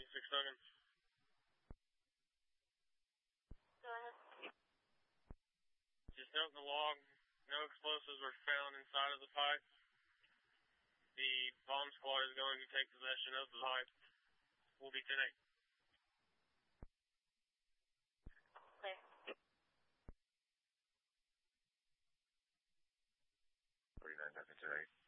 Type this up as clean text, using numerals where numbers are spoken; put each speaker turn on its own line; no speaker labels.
6 seconds.
Go ahead.
Just note in the log, no explosives were found inside of the pipe. The bomb squad is going to take possession of the pipe. We'll be 10-8.
Clear.
39 Delta 2-8.